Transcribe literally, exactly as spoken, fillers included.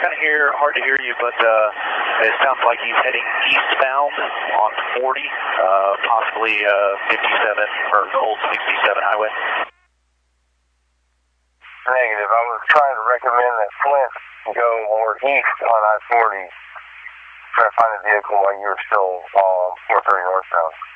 kind of hear, hard to hear you, but uh, it sounds like he's heading eastbound on forty, uh, possibly uh, fifty-seven or Old sixty-seven Highway. Negative. I was trying to recommend that Flint go more east on I forty. Try to find a vehicle while you were still um, four thirty northbound.